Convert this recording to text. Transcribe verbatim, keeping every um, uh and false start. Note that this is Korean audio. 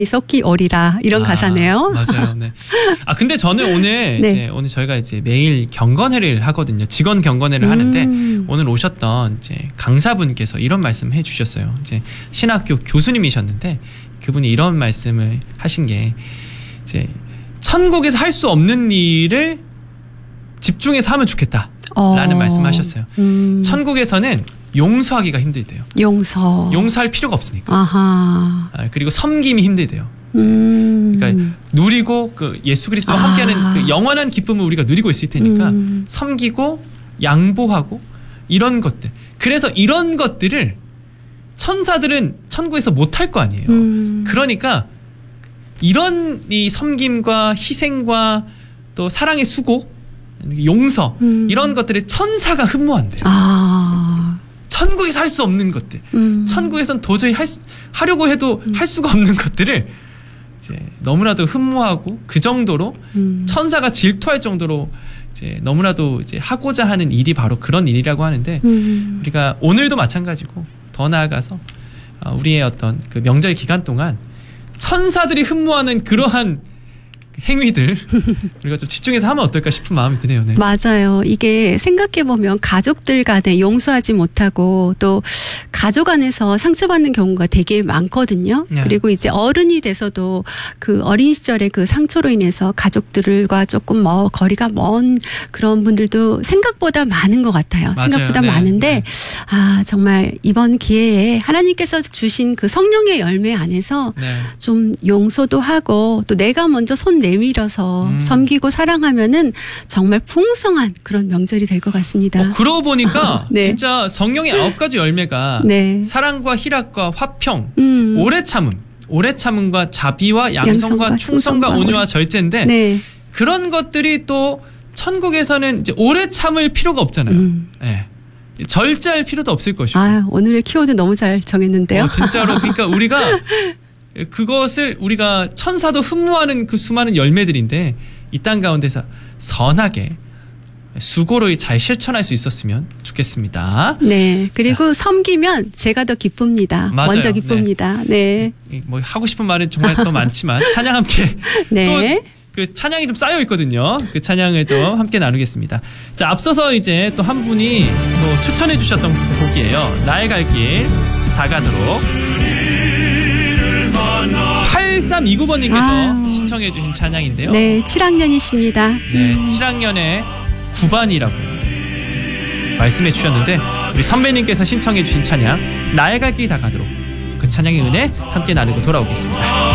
섞이 오리라 이런 아, 가사네요. 맞아요. 네. 아 근데 저는 오늘 네. 이제 오늘 저희가 이제 매일 경건회를 하거든요. 직원 경건회를 음. 하는데 오늘 오셨던 이제 강사분께서 이런 말씀을 해주셨어요. 이제 신학교 교수님이셨는데 그분이 이런 말씀을 하신 게 이제 천국에서 할 수 없는 일을 집중해서 하면 좋겠다라는 어. 말씀하셨어요. 음. 천국에서는 용서하기가 힘들대요. 용서. 용서할 필요가 없으니까. 아하. 아, 그리고 섬김이 힘들대요. 음. 그러니까 누리고 그 예수 그리스도와 아. 함께하는 그 영원한 기쁨을 우리가 누리고 있을 테니까 음. 섬기고 양보하고 이런 것들. 그래서 이런 것들을 천사들은 천국에서 못할 거 아니에요. 음. 그러니까 이런 이 섬김과 희생과 또 사랑의 수고, 용서 음. 이런 것들을 천사가 흠모한대요. 아. 천국에서 할 수 없는 것들. 음. 천국에선 도저히 할 수, 하려고 해도 음. 할 수가 없는 것들을 이제 너무나도 흠모하고 그 정도로 음. 천사가 질투할 정도로 이제 너무나도 이제 하고자 하는 일이 바로 그런 일이라고 하는데 음. 우리가 오늘도 마찬가지고 더 나아가서 우리의 어떤 그 명절 기간 동안 천사들이 흠모하는 그러한 행위들 우리가 좀 집중해서 하면 어떨까 싶은 마음이 드네요. 네. 맞아요. 이게 생각해보면 가족들 간에 용서하지 못하고 또 가족 안에서 상처받는 경우가 되게 많거든요. 네. 그리고 이제 어른이 돼서도 그 어린 시절의 그 상처로 인해서 가족들과 조금 뭐 거리가 먼 그런 분들도 생각보다 많은 것 같아요. 맞아요. 생각보다 네. 많은데 네. 아 정말 이번 기회에 하나님께서 주신 그 성령의 열매 안에서 네. 좀 용서도 하고 또 내가 먼저 손 내밀어서 음. 섬기고 사랑하면은 정말 풍성한 그런 명절이 될 것 같습니다. 어, 그러고 보니까 네. 진짜 성령의 아홉 가지 열매가 네. 사랑과 희락과 화평, 음. 오래 참음, 오래 참음과 자비와 양성과, 양성과 충성과, 충성과 온유와 절제인데 네. 그런 것들이 또 천국에서는 이제 오래 참을 필요가 없잖아요. 음. 네. 절제할 필요도 없을 것이고. 아, 오늘의 키워드 너무 잘 정했는데요. 어, 진짜로 그러니까 우리가 그것을 우리가 천사도 흠모하는 그 수많은 열매들인데 이 땅 가운데서 선하게 수고로 잘 실천할 수 있었으면 좋겠습니다. 네. 그리고 자. 섬기면 제가 더 기쁩니다. 맞아요. 먼저 기쁩니다. 네. 네. 뭐 하고 싶은 말은 정말 또 많지만 찬양 함께 네. 또 그 찬양이 좀 쌓여 있거든요. 그 찬양을 좀 함께 나누겠습니다. 자, 앞서서 이제 또 한 분이 또 추천해 주셨던 곡이에요. 나의 갈 길 다가도록. 팔삼이구 번님께서 아유. 신청해 주신 찬양인데요. 네, 칠 학년이십니다. 네, 칠 학년의 구 반이라고 말씀해 주셨는데 우리 선배님께서 신청해 주신 찬양 나의 갈 길 다가도록 그 찬양의 은혜 함께 나누고 돌아오겠습니다.